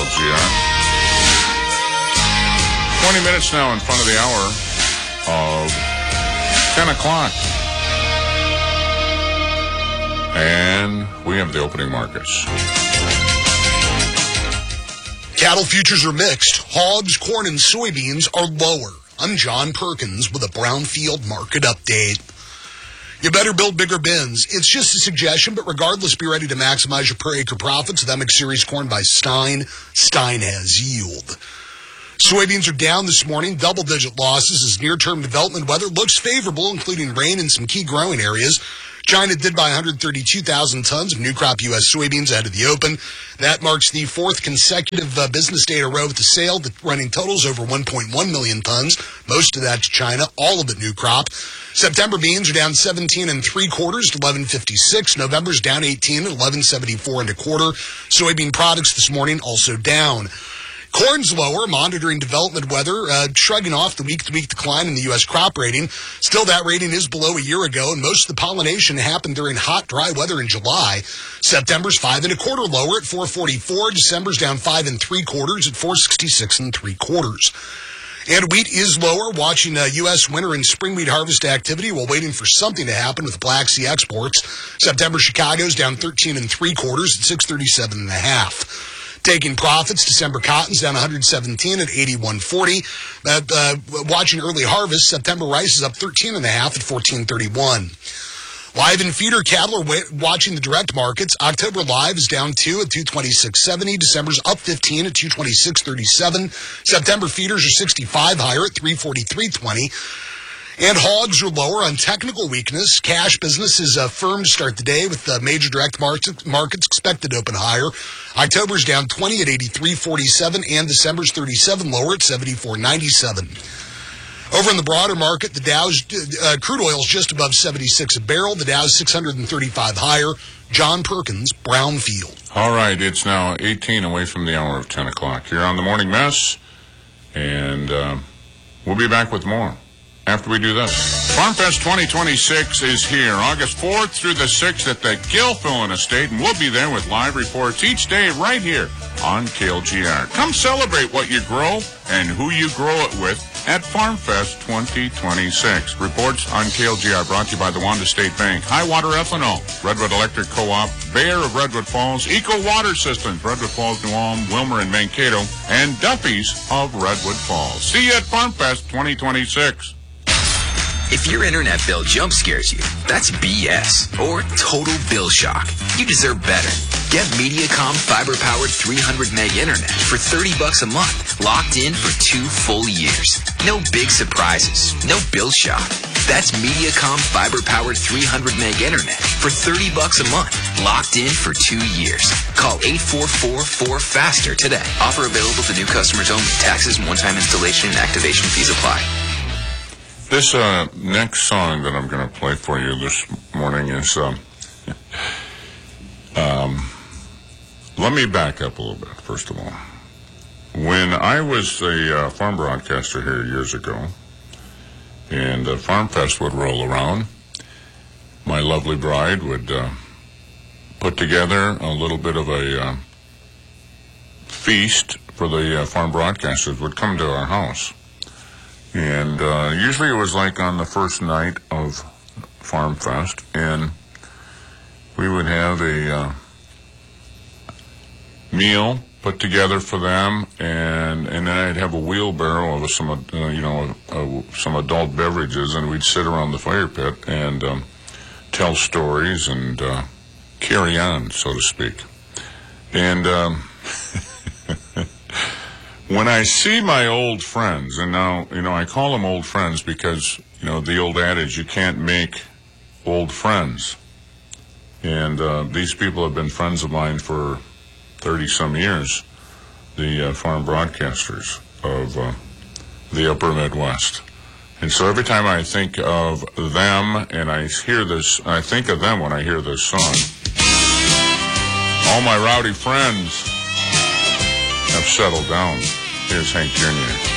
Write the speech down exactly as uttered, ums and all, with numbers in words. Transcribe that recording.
G R. twenty minutes now in front of the hour of ten o'clock. And we have the opening markets. Cattle futures are mixed. Hogs, corn, and soybeans are lower. I'm John Perkins with a Brownfield market update. You better build bigger bins. It's just a suggestion, but regardless, be ready to maximize your per acre profits with M X Series corn by Stein. Stein has yield. Soybeans are down this morning, double-digit losses as near-term development weather looks favorable, including rain in some key growing areas. China did buy one hundred thirty-two thousand tons of new crop U S soybeans ahead of the open. That marks the fourth consecutive uh, business day in a row with the sale, running totals over one point one million tons. Most of that to China, all of it new crop. September beans are down seventeen and three quarters to eleven fifty-six. November's down eighteen at eleven seventy-four and a quarter. Soybean products this morning also down. Corn's lower, monitoring development weather, uh, shrugging off the week-to-week decline in the U S crop rating. Still, that rating is below a year ago, and most of the pollination happened during hot, dry weather in July. September's five and a quarter lower at four forty-four. December's down five and three quarters at four sixty-six and three quarters. And wheat is lower, watching uh, U S winter and spring wheat harvest activity while waiting for something to happen with Black Sea exports. September Chicago's down thirteen and three quarters at six thirty-seven and a half. Taking profits, December cotton's down one hundred seventeen at eighty-one forty. Uh, uh, watching early harvest, September rice is up thirteen and a half at fourteen thirty-one. Live and feeder cattle are wa- watching the direct markets. October live is down two at two twenty-six seventy. December's up fifteen at two twenty-six thirty-seven. September feeders are sixty-five higher at three forty-three twenty. And hogs are lower on technical weakness. Cash business is uh, firm to start the day with uh, major direct markets, markets expected to open higher. October's down twenty at eighty-three forty-seven, and December's thirty-seven lower at seventy-four ninety-seven. Over in the broader market, the Dow's uh, crude oil's just above seventy-six a barrel. The Dow's six hundred thirty-five higher. John Perkins, Brownfield. All right, it's now eighteen away from the hour of ten o'clock. You're on the Morning Mess, and uh, we'll be back with more after we do this. Farm Fest twenty twenty-six is here, August fourth through the sixth at the Gilfillan Estate, and we'll be there with live reports each day right here on K L G R. Come celebrate what you grow and who you grow it with at Farm Fest twenty twenty-six. Reports on K L G R brought to you by the Wanda State Bank, Highwater Ethanol, Redwood Electric Co-op, Bayer of Redwood Falls, Eco Water Systems, Redwood Falls, New Ulm, Wilmer and Mankato, and Duffy's of Redwood Falls. See you at Farm Fest twenty twenty-six. If your internet bill jump scares you, that's B S or total bill shock. You deserve better. Get Mediacom fiber-powered three hundred meg internet for thirty bucks a month, locked in for two full years. No big surprises, no bill shock. That's Mediacom fiber-powered three hundred meg internet for thirty bucks a month, locked in for two years. Call eight four four four FASTER today. Offer available to new customers only. Taxes and one-time installation and activation fees apply. This uh, next song that I'm going to play for you this morning is, um, um, let me back up a little bit, first of all. When I was a uh, farm broadcaster here years ago, and uh, Farm Fest would roll around, my lovely bride would uh, put together a little bit of a uh, feast for the uh, farm broadcasters would come to our house. And uh, usually it was like on the first night of Farm Fest, and we would have a uh, meal put together for them, and and then I'd have a wheelbarrow of some, uh, you know, uh, some adult beverages, and we'd sit around the fire pit and um, tell stories and uh, carry on, so to speak. And um, when I see my old friends, and now, you know, I call them old friends because, you know, the old adage, you can't make old friends. And uh, these people have been friends of mine for thirty-some years, the uh, farm broadcasters of uh, the upper Midwest. And so every time I think of them, and I hear this, I think of them when I hear this song. All my rowdy friends have settled down. Here's Hank Junior